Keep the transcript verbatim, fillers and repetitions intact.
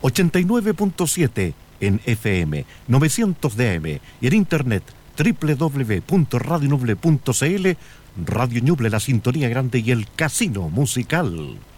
ochenta y nueve punto siete en F M, novecientos de A M y en internet doble u doble u doble u punto radio ñuble punto c l. Radio Ñuble, la sintonía grande y el casino musical.